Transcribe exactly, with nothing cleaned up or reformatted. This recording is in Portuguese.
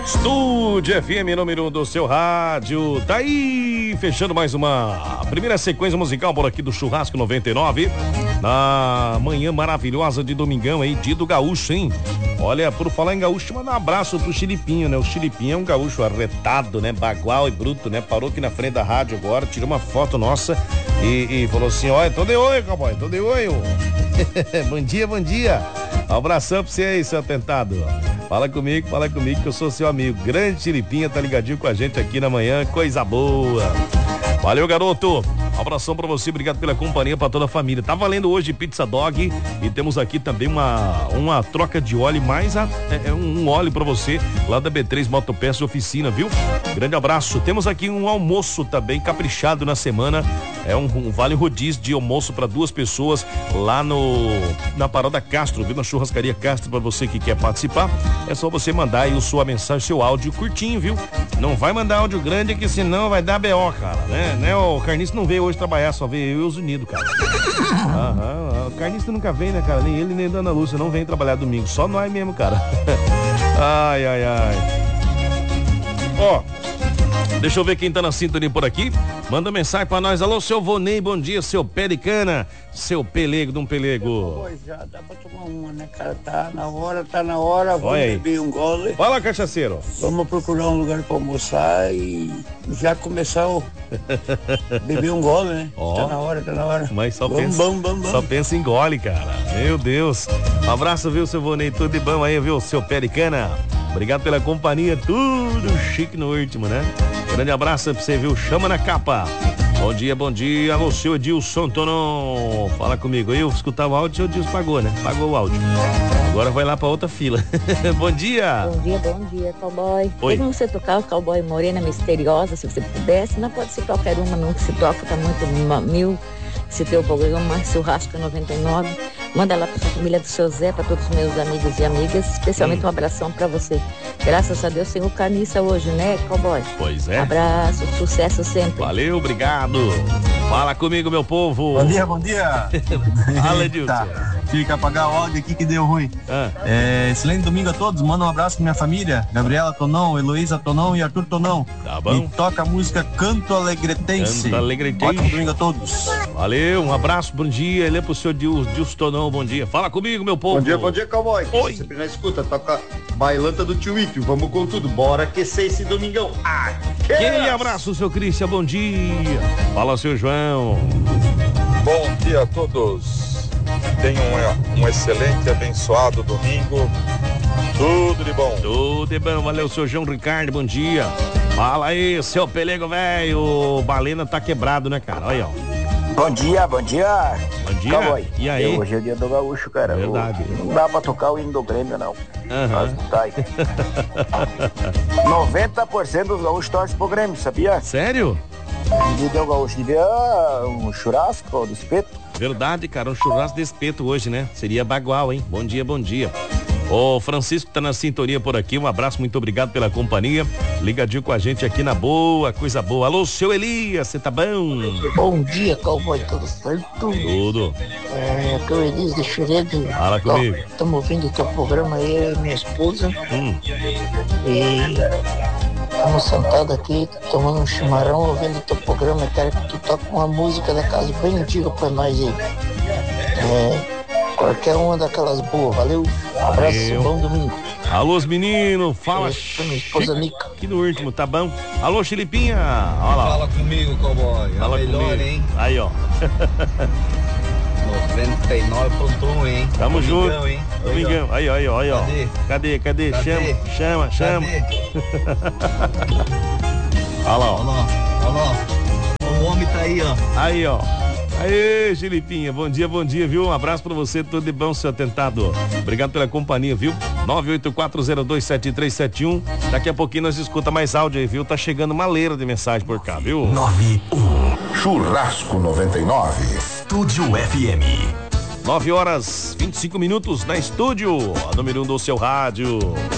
Estúdio F M número um do seu rádio. Tá aí, fechando mais uma primeira sequência musical por aqui do Churrasco noventa e nove. Na manhã maravilhosa de domingão aí, dia do gaúcho, hein? Olha, por falar em gaúcho, manda um abraço pro Chilipinho, né? O Chilipinho é um gaúcho arretado, né? Bagual e bruto, né? Parou aqui na frente da rádio agora, tirou uma foto nossa e, e falou assim: olha, tô de oi, cowboy, tô de oi. Bom dia, bom dia. Um abração pra você aí, seu atentado. Fala comigo, fala comigo que eu sou seu amigo. Grande Chilipinha, tá ligadinho com a gente aqui na manhã, coisa boa. Valeu, garoto. Um abração pra você, obrigado pela companhia, pra toda a família. Tá valendo hoje Pizza Dog e temos aqui também uma, uma troca de óleo, mais a, é, um óleo pra você lá da B três Motopeças Oficina, viu? Grande abraço. Temos aqui um almoço também caprichado na semana, é um, um vale rodízio de almoço pra duas pessoas lá no na Paródia Castro, viu? Na Churrascaria Castro, pra você que quer participar, é só você mandar aí a sua mensagem, seu áudio curtinho, viu? Não vai mandar áudio grande que senão vai dar B O, cara, né? né? O Carniço não veio hoje trabalhar, só veio eu e os Unidos, cara. Aham, o Carniço nunca vem, né, cara? Nem ele, nem a Dona Lúcia não vem trabalhar domingo, só nós mesmo, cara. Ai, ai, ai. Ó, deixa eu ver quem tá na sintonia por aqui. Manda mensagem pra nós. Alô, seu Vonei, bom dia, seu pé de cana, seu pelego de um pelego. Pois já dá pra tomar uma, né, cara? Tá na hora, tá na hora. Vamos beber um gole. Fala, cachaceiro. Vamos procurar um lugar pra almoçar e já começar o beber um gole, né? Ó, tá na hora, tá na hora. Mas só vamos, pensa, vamos, vamos, só vamos. pensa em gole, cara. Meu Deus. Um abraço, viu, seu Vonei? Tudo de bom aí, viu, seu pé de cana? Obrigado pela companhia, tudo chique no último, né? Grande abraço pra você, viu? Chama na capa. Bom dia, bom dia. Alô, seu Edilson Tonon. Fala comigo. Eu escutava o áudio e o Edilson pagou, né? Pagou o áudio. Agora vai lá pra outra fila. Bom dia. Bom dia, bom dia, cowboy. Oi. Tem como você tocar o Cowboy Morena Misteriosa, se você pudesse? Não pode ser qualquer uma, não, que se toca, tá muito mil. Se tem o programa Churrasco noventa e nove, manda lá pra sua família do seu Zé, pra todos os meus amigos e amigas, especialmente hum. um abração pra você. Graças a Deus tem o carniça hoje, né, cowboy? Pois é. Abraço, sucesso sempre. Valeu, obrigado. Fala comigo, meu povo. Bom dia, bom dia. Fala, Edilson. Tá. Tive que apagar o áudio aqui que deu ruim. Ah. É, excelente domingo a todos. Manda um abraço pra minha família. Gabriela Tonão, Heloísa Tonão e Arthur Tonão. Tá bom. E toca a música Canto Alegretense. Canto Alegretense. Ótimo domingo a todos. Valeu, um abraço, bom dia. Ele é pro senhor Dilson Tonão, bom dia. Fala comigo, meu povo. Bom dia, bom dia, cowboy. Oi. Sempre na escuta, toca Bailanta do Tio Ito. Vamos com tudo. Bora aquecer esse domingão. Aquele abraço, seu Cristian, bom dia. Fala, seu João. Bom dia a todos. Tenham um, um excelente e abençoado domingo. Tudo de bom. Tudo de bom. Valeu, seu João Ricardo, bom dia. Fala aí, seu pelego velho. Balena tá quebrado, né, cara? Olha, ó. Bom dia, bom dia. Bom dia. Cowboy. E aí? Hoje é o dia do gaúcho, cara. Verdade. O, não dá pra tocar o hino do Grêmio, não. Uhum. Tá aí. noventa por cento dos gaúchos torcem pro Grêmio, sabia? Sério? Dia do gaúcho devia um churrasco do espeto. Verdade, cara, um churrasco de espeto hoje, né? Seria bagual, hein? Bom dia, bom dia. Ô, Francisco tá na sintonia por aqui, um abraço, muito obrigado pela companhia, ligadinho com a gente aqui na boa, coisa boa. Alô, seu Elias, você tá bom? Bom dia, cowboy, tudo certo? Tudo. É, aqui é o Elias de Xerede. Fala comigo. Estamos ouvindo o teu programa aí, eu e minha esposa. Hum. E estamos sentados aqui, tomando um chimarrão, ouvindo o teu programa. Quero que tu toque uma música da casa bem antiga pra nós aí. É... Qualquer uma daquelas boas, valeu? Abraço, valeu. Bom domingo. Alô, os meninos, fala. É, minha esposa Nica. Aqui no último, tá bom? Alô, Chilipinha. Olha lá. Fala comigo, cowboy. Fala a melhor, comigo. Hein? Aí, ó. noventa e nove ponto um, hein? Tamo Domingão, junto. Hein? Domingão. Aí, ó, aí, ó, aí, ó. Cadê? Cadê, cadê? Cadê? Chama, chama, chama. Olha lá, ó. Olha lá, olha lá. O homem tá aí, ó. Aí, ó. Aê, Chilipinha, bom dia, bom dia, viu? Um abraço pra você, tudo de bom, seu atentado. Obrigado pela companhia, viu? nove oito quatro zero dois sete três sete um. Daqui a pouquinho nós escuta mais áudio aí, viu? Tá chegando uma leira de mensagem por cá, viu? nove um Churrasco noventa e nove. Estúdio F M. nove horas vinte e cinco minutos na estúdio, a número um do seu rádio.